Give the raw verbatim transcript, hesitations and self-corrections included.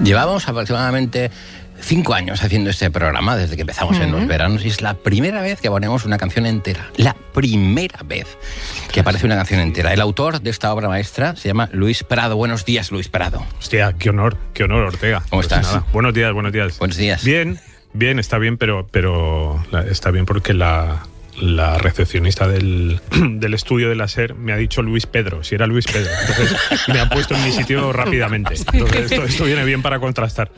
Llevamos aproximadamente cinco años haciendo este programa, desde que empezamos uh-huh. en los veranos, y es la primera vez que ponemos una canción entera. La primera vez que aparece una canción entera. El autor de esta obra maestra se llama Luis Prado. Buenos días, Luis Prado. Hostia, qué honor, qué honor, Ortega. ¿Cómo pues estás? Nada. Buenos días, buenos días. Buenos días. Bien, bien, está bien, pero, pero está bien porque la... la recepcionista del, del estudio de la SER me ha dicho Luis Pedro, si era Luis Pedro. Entonces me ha puesto en mi sitio rápidamente. Entonces esto, esto viene bien para contrastar.